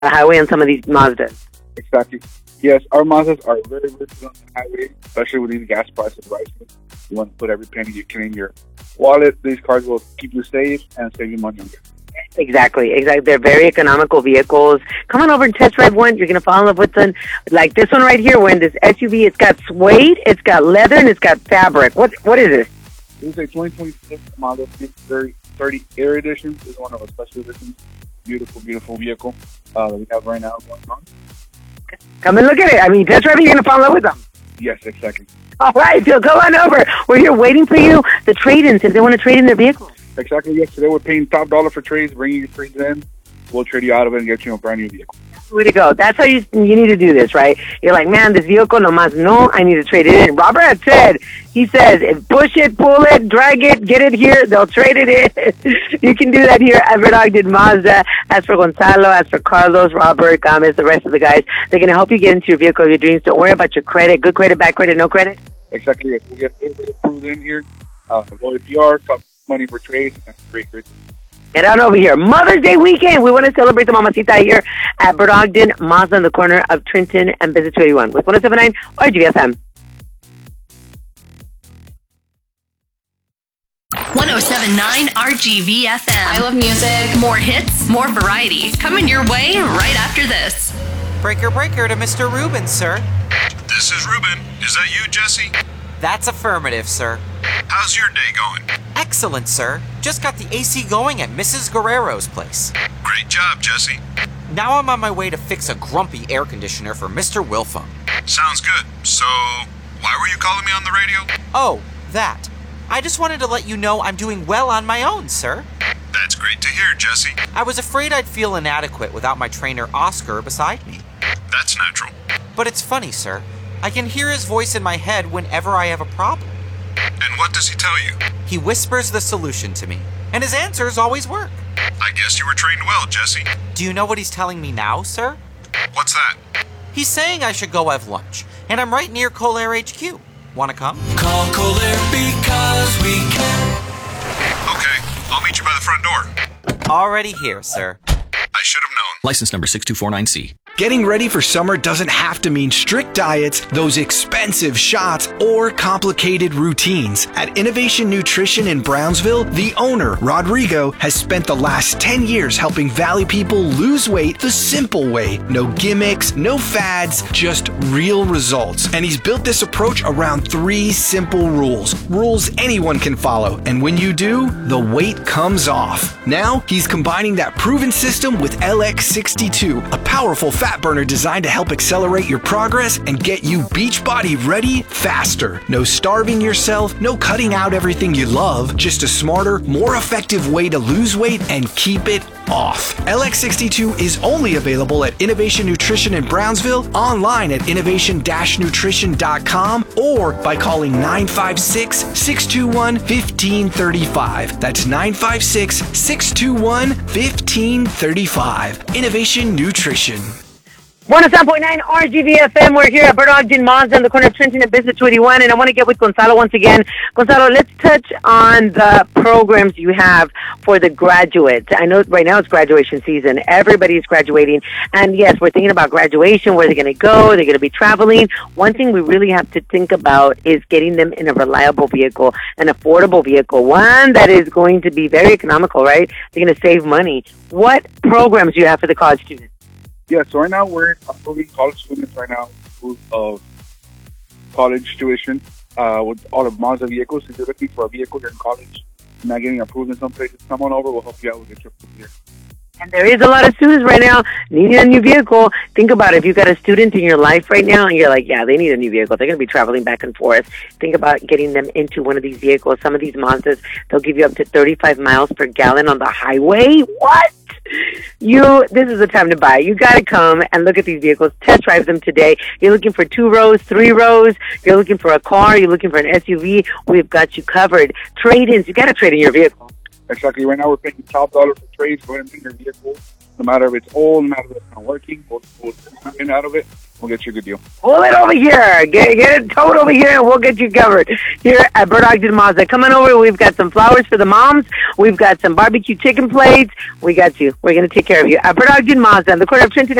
the highway on some of these Mazdas. Exactly. Yes, our Mazdas are very, very good on the highway, especially with these gas prices rising. You want to put every penny you can in your wallet. These cars will keep you safe and save you money on gas. Exactly. They're very economical vehicles. Come on over and test drive one. You're going to fall in love with them. Like this one right here, when this SUV, it's got suede, it's got leather, and it's got fabric. What is this? This is a 2026 Mazda 30 Air Edition. This is one of our special editions. Beautiful, beautiful vehicle that we have right now going on. Come and look at it. I mean, test drive it, you're going to fall in love with them. Yes, exactly. All right, so go on over. We're here waiting for you. The trade-ins, if they want to trade in their vehicles. Exactly, yes. Today we're paying top dollar for trades, bringing your trades in. We'll trade you out of it and get you a brand new vehicle. Way to go. That's how you need to do this, right? You're like, man, this vehicle, nomás no, I need to trade it in. Robert had said, he says, push it, pull it, drag it, get it here, they'll trade it in. You can do that here at Bird Ogden Mazda. As for Gonzalo, as for Carlos, Robert, Gomez, the rest of the guys, they're going to help you get into your vehicle, your dreams. Don't worry about your credit. Good credit, bad credit, no credit. Exactly, yes. We get everybody approved in here. Low APR, top money for trades, and great. Get on over here. Mother's Day weekend. We want to celebrate the Mamacita here at Bird Ogden Mazda on the corner of Trenton and Visit 281 with 107.9 RGVFM. 107.9 RGVFM. I love music. More hits, more variety. Coming your way right after this. Breaker to Mr. Rubin, sir. This is Ruben. Is that you, Jesse? That's affirmative, sir. How's your day going? Excellent, sir. Just got the AC going at Mrs. Guerrero's place. Great job, Jesse. Now I'm on my way to fix a grumpy air conditioner for Mr. Wilfong. Sounds good. So, why were you calling me on the radio? Oh, that. I just wanted to let you know I'm doing well on my own, sir. That's great to hear, Jesse. I was afraid I'd feel inadequate without my trainer Oscar beside me. That's natural. But it's funny, sir. I can hear his voice in my head whenever I have a problem. And what does he tell you? He whispers the solution to me, and his answers always work. I guess you were trained well, Jesse. Do you know what he's telling me now, sir? What's that? He's saying I should go have lunch, and I'm right near Colair HQ. Wanna come? Call Colair because we care. Okay, I'll meet you by the front door. Already here, sir. I should have known. License number 6249C. Getting ready for summer doesn't have to mean strict diets, those expensive shots, or complicated routines. At Innovation Nutrition in Brownsville, the owner, Rodrigo, has spent the last 10 years helping Valley people lose weight the simple way. No gimmicks, no fads, just real results. And he's built this approach around 3 simple rules. Rules anyone can follow. And when you do, the weight comes off. Now, he's combining that proven system with LX62, a powerful fat burner designed to help accelerate your progress and get you Beachbody ready faster. No starving yourself, no cutting out everything you love, just a smarter, more effective way to lose weight and keep it off. LX62 is only available at Innovation Nutrition in Brownsville, online at innovation-nutrition.com, or by calling 956-621-1535. That's 956-621-1535. Innovation Nutrition. 107.9 RGVFM. We're here at Bird Ogden Mazda on the corner of Trenton and Business 281, and I want to get with Gonzalo once again. Gonzalo, let's touch on the programs you have for the graduates. I know right now it's graduation season. Everybody's graduating, and yes, we're thinking about graduation. Where they're going to go? They're going to be traveling. One thing we really have to think about is getting them in a reliable vehicle, an affordable vehicle, one that is going to be very economical, right? They're going to save money. What programs do you have for the college students? Yeah, so right now we're approving college students right now of college tuition with all of Mazda vehicles. If you're looking for a vehicle here in college, not getting approved in some places, come on over. We'll help you out with your trip here. And there is a lot of students right now needing a new vehicle. Think about it. If you've got a student in your life right now and you're like, yeah, they need a new vehicle. They're going to be traveling back and forth. Think about getting them into one of these vehicles. Some of these Mazdas, they'll give you up to 35 miles per gallon on the highway. What? This is the time to buy. You got to come and look at these vehicles. Test drive them today. You're looking for 2 rows, 3 rows. You're looking for a car. You're looking for an SUV. We've got you covered. Trade-ins. You got to trade in your vehicle. Exactly. Right now we're paying top dollar for trades. Go ahead and bring your vehicle. No matter if it's old, no matter if it's not working, we'll get out of it. We'll get you a good deal. Pull it over here. Get it towed over here, and we'll get you covered here at Bird Ogden Mazda. Come on over. We've got some flowers for the moms. We've got some barbecue chicken plates. We got you. We're going to take care of you at Bird Ogden Mazda on the corner of Trenton